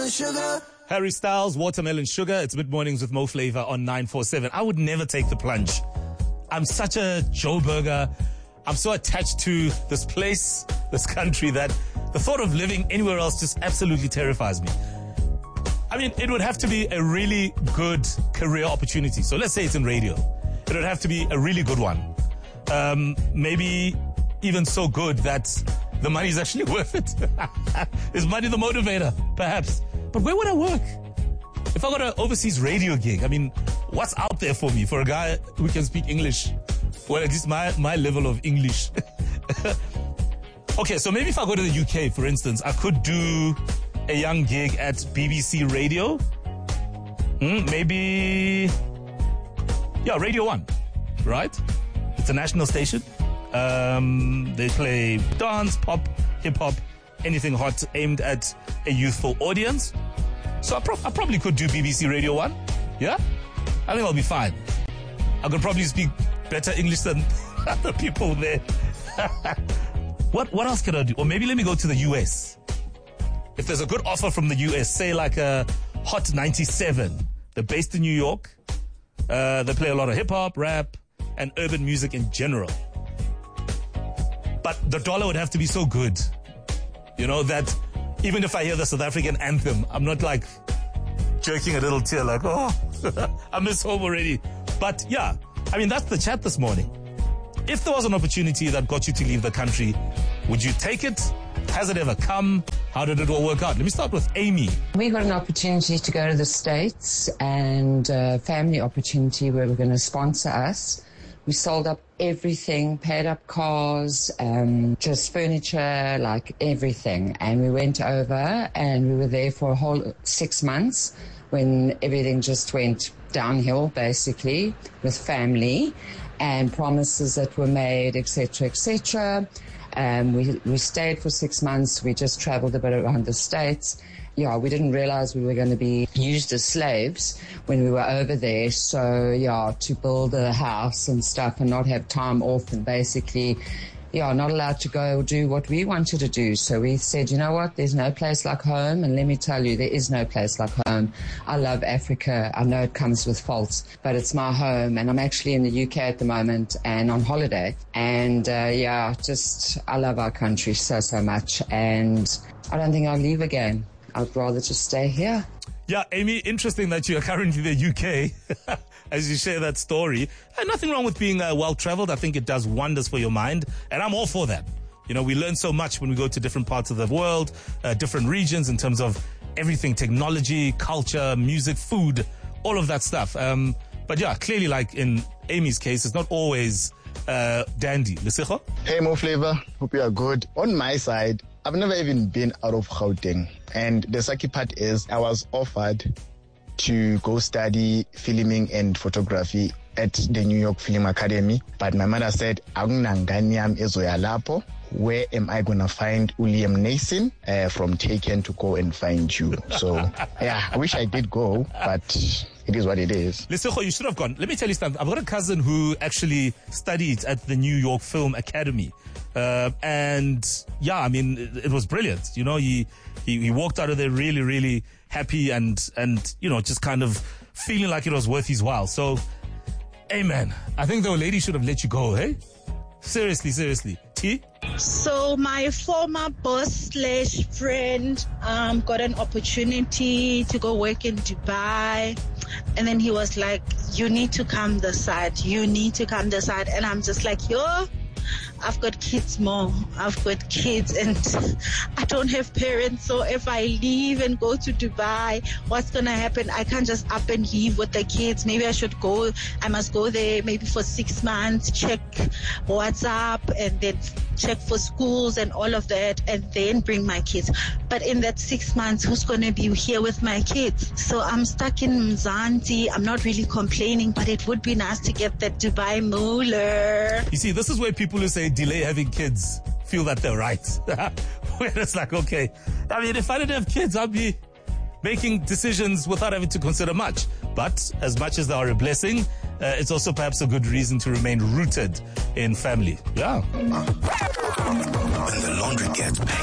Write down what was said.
sugar. Harry Styles, Watermelon Sugar. It's Mid-Mornings with Mo Flava on 947. I would never take the plunge. I'm such a Joe Burger. I'm so attached to this place, this country, that the thought of living anywhere else just absolutely terrifies me. I mean, it would have to be a really good career opportunity. So let's say it's in radio. It would have to be a really good one. Maybe even so good that the money is actually worth it. Is money the motivator? Perhaps. But where would I work? If I got an overseas radio gig, I mean, what's out there for me for a guy who can speak English? Well, at least my level of English. Okay, so maybe if I go to the UK, for instance, I could do a young gig at BBC Radio. Maybe, Radio 1, right? It's a national station. They play dance, pop, hip-hop, anything hot aimed at a youthful audience. So I probably could do BBC Radio 1. Yeah? I think I'll be fine. I could probably speak better English than other people there. What else could I do? Or maybe let me go to the US. If there's a good offer from the US, say like a Hot 97. They're based in New York. They play a lot of hip-hop, rap, and urban music in general. But the dollar would have to be so good, that even if I hear the South African anthem, I'm not like jerking a little tear like, oh, I miss home already. But yeah, I mean, that's the chat this morning. If there was an opportunity that got you to leave the country, would you take it? Has it ever come? How did it all work out? Let me start with Amy. We got an opportunity to go to the States, and a family opportunity where we're going to sponsor us. We sold up everything, paid up cars, just furniture, like everything. And we went over and we were there for a whole 6 months when everything just went downhill, basically, with family and promises that were made, etc., etc. We stayed for 6 months. We just traveled a bit around the States. Yeah, we didn't realize we were going to be used as slaves when we were over there. So, to build a house and stuff and not have time off and basically, not allowed to go do what we wanted to do. So we said, you know what, there's no place like home. And let me tell you, there is no place like home. I love Africa. I know it comes with faults, but it's my home. And I'm actually in the UK at the moment and on holiday. And I love our country so much. And I don't think I'll leave again. I'd rather just stay here. Yeah, Amy, interesting that you are currently in the UK as you share that story. And nothing wrong with being well-traveled. I think it does wonders for your mind. And I'm all for that. We learn so much when we go to different parts of the world, different regions in terms of everything, technology, culture, music, food, all of that stuff. But yeah, clearly like in Amy's case, it's not always dandy. Lesego? Hey, Mo Flava. Hope you are good. On my side, I've never even been out of Gauteng. And the sucky part is I was offered to go study filming and photography at the New York Film Academy. But my mother said, where am I going to find Liam Neeson from Taken to go and find you? So, I wish I did go, but it is what it is. Lesego, you should have gone. Let me tell you something. I've got a cousin who actually studied at the New York Film Academy. It was brilliant. He walked out of there really, really happy and just kind of feeling like it was worth his while. So, amen. I think the old lady should have let you go, hey? Seriously. T? So my former boss / friend got an opportunity to go work in Dubai. And then he was like, you need to come this side. And I'm just like, I've got kids, Mom. I've got kids and I don't have parents. So if I leave and go to Dubai, what's going to happen? I can't just up and leave with the kids. Maybe I must go there maybe for 6 months, check what's up and then check for schools and all of that and then bring my kids. But in that 6 months, who's going to be here with my kids? So I'm stuck in Mzansi. I'm not really complaining, but it would be nice to get that Dubai moolah. You see, this is where people who say delay having kids feel that they're right. Where it's like, okay, I mean, if I didn't have kids, I'd be making decisions without having to consider much. But as much as they are a blessing, it's also perhaps a good reason to remain rooted in family. Yeah. When the laundry gets